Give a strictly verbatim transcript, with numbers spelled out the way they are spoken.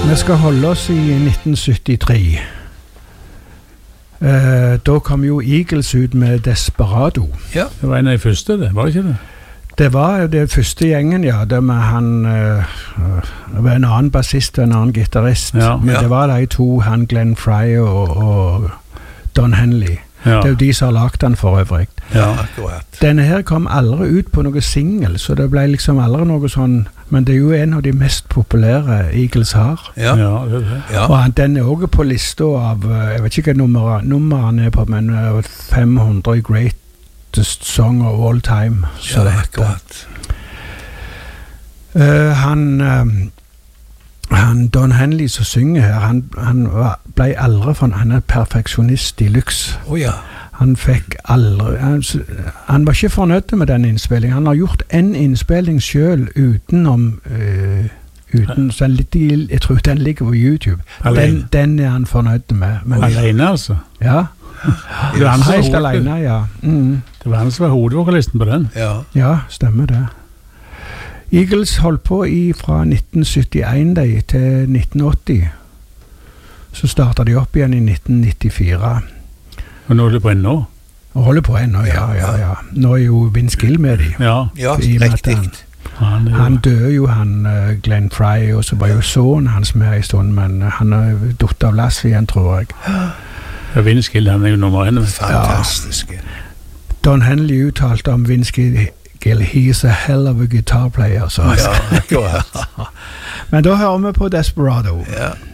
Vi skal holde oss i nitten syttitre. Uh, da kom jo Eagles ut med Desperado. Ja. Det var en av de første, det, var det ikke det? Det var det første gjengen, ja. Det med han uh, det var en annen bassist og en annen gitarist. Ja. Men Ja. det var de to, han Glenn Frey og, og Don Henley. Ja. Det er jo de som har lagt den for øvrig. Ja. Akkurat. Denne her kom aldri ut på noe single, så det ble liksom aldri noe sånn, men det er jo en av de mest populære Eagles har. Ja. Ja, det er det. Ja. Og han, den er også på lista av, eh, jeg vet ikke hva nummer, nummer han er på, men eh, fem hundre greatest song of all time, så Ja, det heter. akkurat. Eh, han, eh, han Don Henley som synger her, han, han var, ble aldri for han er perfeksjonist i lyks. Å ja. Han fikk aldri, han, s- han var ikke fornøyd med den innspillingen. Han har gjort en innspilling selv utenom, eh, uten, så den, lig- jeg tror den ligger på YouTube. Den, Alene. den er han fornøyd med. Men, Alene, altså. ja, Det var han som helt var hoved- alene, ja. Mm. Det var han som var hovedvokalisten på den. Ja. Ja, stemmer det. Eagles holdt på i fra nitten syttien de, til nitten åtti. Så startet de opp igjen i nitten nittifire. Og nå er det på ennå. Og holder på ennå, ja, ja, ja. Nå er jo Vince Gill med de. Ja. Ja, I og med at riktig. han- Han, er jo- Han døde jo, han uh, Glenn Frey, og så var jo sønnen hans med en stund, men uh, han har datt av lass igjen, tror jeg. Ja, Vince Gill, han er jo nummer en. Fantastiske. Don Henley uttalte om Vince Gill, he's a hell of a guitar player, så. Ja, akkurat. Men da hører vi på Desperado. Ja.